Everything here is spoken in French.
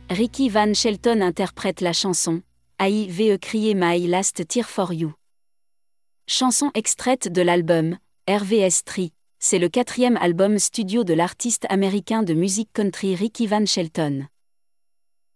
Ricky Van Shelton interprète la chanson « I Cry My Last Tear for You ». Chanson extraite de l'album « RVS3 », c'est le 4e album studio de l'artiste américain de musique country Ricky Van Shelton.